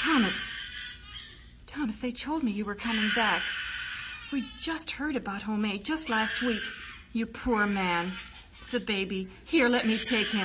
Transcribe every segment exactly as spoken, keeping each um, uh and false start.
Thomas. Thomas, they told me you were coming back. We just heard about Homais just last week. You poor man. The baby. Here, let me take him.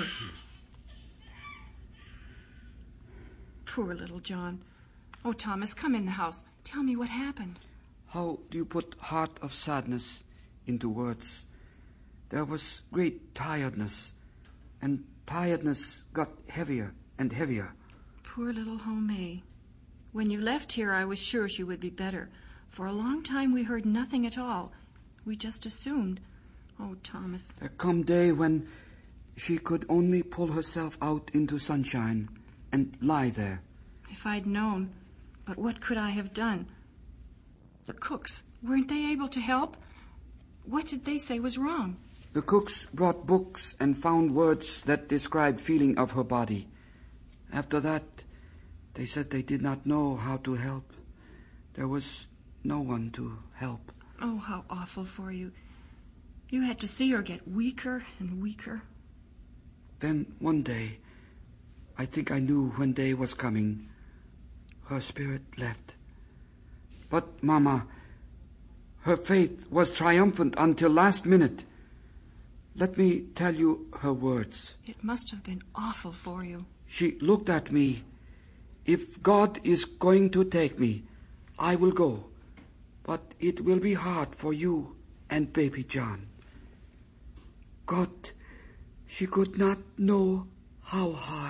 Poor little John. Oh, Thomas, come in the house. Tell me what happened. How do you put heart of sadness into words? There was great tiredness, and tiredness got heavier and heavier. Poor little Homais. When you left here, I was sure she would be better. For a long time, we heard nothing at all. We just assumed. Oh, Thomas. There come day when she could only pull herself out into sunshine and lie there. If I'd known. But what could I have done? The cooks, weren't they able to help? What did they say was wrong? The cooks brought books and found words that described feeling of her body. After that, they said they did not know how to help. There was no one to help. Oh, how awful for you. You had to see her get weaker and weaker. Then one day, I think I knew when day was coming, her spirit left. But, Mama, her faith was triumphant until last minute. Let me tell you her words. It must have been awful for you. She looked at me. If God is going to take me, I will go. But it will be hard for you and baby John. God, she could not know how hard.